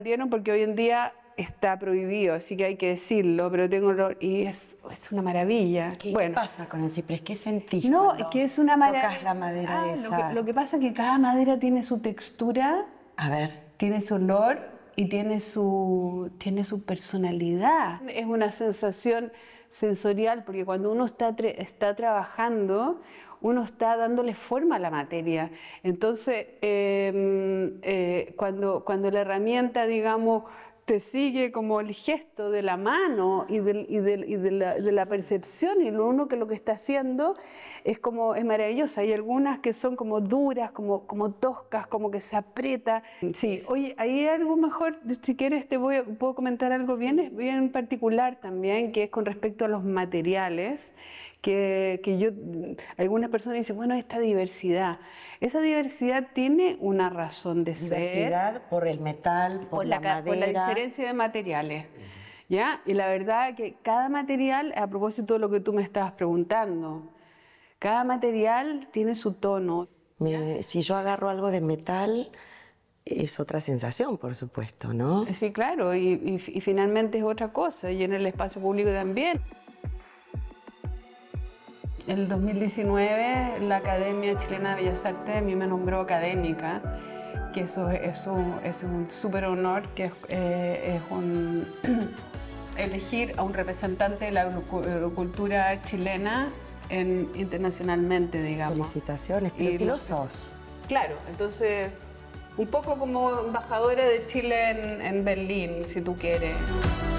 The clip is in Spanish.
Dieron porque hoy en día está prohibido, así que hay que decirlo, pero tengo olor y es una maravilla. ¿Qué bueno, pasa con el ciprés? ¿Qué sentís no, cuando es que es una maravilla. tocas la madera esa? Lo que pasa es que cada madera tiene su textura, A ver. tiene su olor y tiene su personalidad. Es una sensación sensorial porque cuando uno está trabajando, uno está dándole forma a la materia. Entonces, cuando la herramienta, digamos, te sigue como el gesto de la mano y de la percepción, y lo que está haciendo es maravilloso. Hay algunas que son como duras, como toscas, como que se aprieta. Sí, oye, hay algo mejor, si quieres puedo comentar algo bien particular también, que es con respecto a los materiales, algunas personas dicen, bueno, esta diversidad. Esa diversidad tiene una razón de ser. Diversidad por el metal, por la madera. Por la diferencia de materiales. ¿Ya? Y la verdad que cada material, a propósito de lo que tú me estabas preguntando, cada material tiene su tono. Si yo agarro algo de metal, es otra sensación, por supuesto, ¿no? Sí, claro, y finalmente es otra cosa, y en el espacio público también. En el 2019, la Academia Chilena de Bellas Artes a mí me nombró académica, que eso es un súper honor, que es elegir a un representante de la agricultura chilena internacionalmente, digamos. Felicitaciones, pero si lo sos. Claro, entonces, un poco como embajadora de Chile en Berlín, si tú quieres.